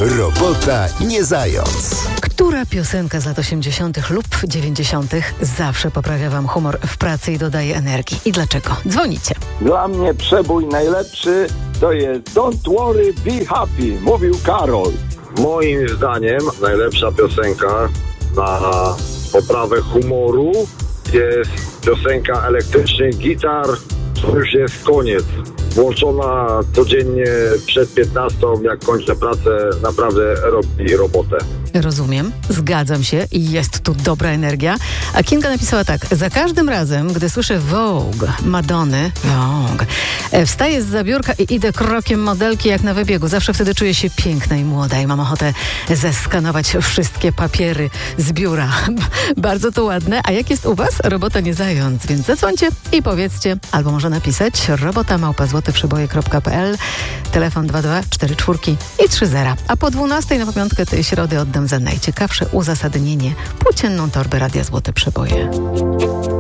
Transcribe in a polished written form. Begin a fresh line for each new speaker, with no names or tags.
Robota nie zając.
Która piosenka z lat 80. lub 90. zawsze poprawia wam humor w pracy i dodaje energii? I dlaczego? Dzwonicie.
Dla mnie przebój najlepszy to jest Don't Worry, Be Happy, mówił Karol.
Moim zdaniem najlepsza piosenka na poprawę humoru jest piosenka Elektrycznych Gitar, to już jest koniec. Włączona codziennie przed 15, jak kończę pracę, naprawdę robi robotę.
Rozumiem, zgadzam się i jest tu dobra energia. A Kinga napisała tak: za każdym razem, gdy słyszę Vogue, Madonny, Vogue, wstaję z biurka i idę krokiem modelki jak na wybiegu. Zawsze wtedy czuję się piękna i młoda i mam ochotę zeskanować wszystkie papiery z biura. Bardzo to ładne. A jak jest u was? Robota nie zając, więc zadzwońcie i powiedzcie, albo może napisać robota@złoteprzeboje.pl, telefon 2244 i 30. A po 12 na pamiątkę tej środy oddam za najciekawsze uzasadnienie płócienną torbę Radia Złote Przeboje.